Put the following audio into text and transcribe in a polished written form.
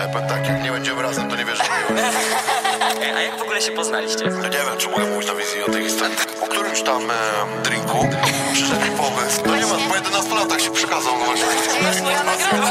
powiem tak, jak nie będziemy razem, to nie wierzę w miłość. A jak w ogóle się poznaliście? No nie wiem, czy mogę mówić na wizji o tej historii. Po którymś tam drinku przyszedł mi pomysł. No nie ma, po 11 latach się przekazał, no właśnie.